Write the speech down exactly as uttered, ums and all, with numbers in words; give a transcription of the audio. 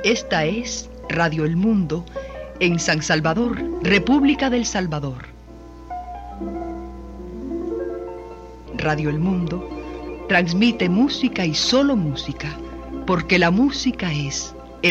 Esta es Radio El Mundo en San Salvador, República del Salvador. Radio El Mundo transmite música y solo música, porque la música es